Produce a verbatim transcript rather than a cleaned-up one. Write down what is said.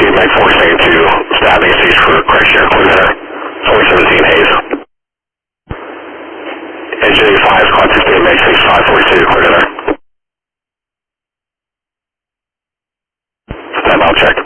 seventeen, Mike four saying two, stabbing stage for correction here, clear there. four seventeen, Hayes. N J five, squad sixteen, Mike six five forty-two, clear there. Time out check.